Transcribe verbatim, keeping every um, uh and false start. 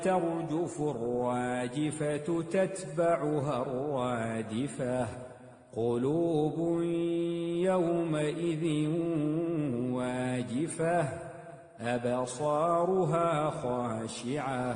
ترجف الراجفة تتبعها الرادفة قلوب يومئذ واجفة أبصارها خاشعة